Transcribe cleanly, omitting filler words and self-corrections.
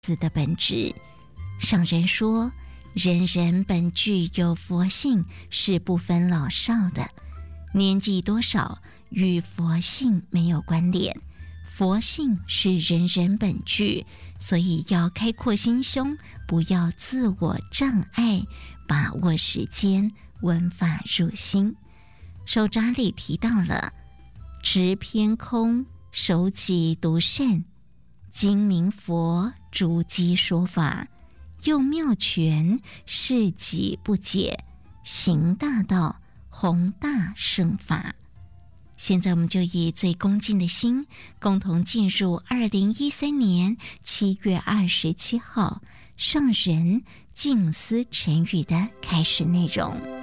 字的本质。上人说，人人本具有佛性，是不分老少的，年纪多少与佛性没有关联，佛性是人人本具，所以要开阔心胸，不要自我障碍，把握时间，闻法入心。手札里提到了持偏空，守己独慎，精明佛逐机说法，用妙权事己不解，行大道，弘大圣法。现在我们就以最恭敬的心，共同进入2013年7月27号上人静思晨语的开始内容。